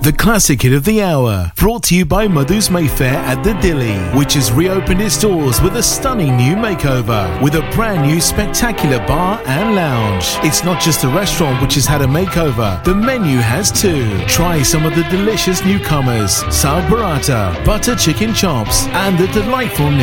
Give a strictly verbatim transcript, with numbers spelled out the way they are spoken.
The classic hit of the hour, brought to you by Madhu's Mayfair at the Dilly, which has reopened its doors with a stunning new makeover, with a brand new spectacular bar and lounge. It's not just a restaurant which has had a makeover, the menu has too. Try some of the delicious newcomers, Saag Paratha, butter chicken chops, and the delightful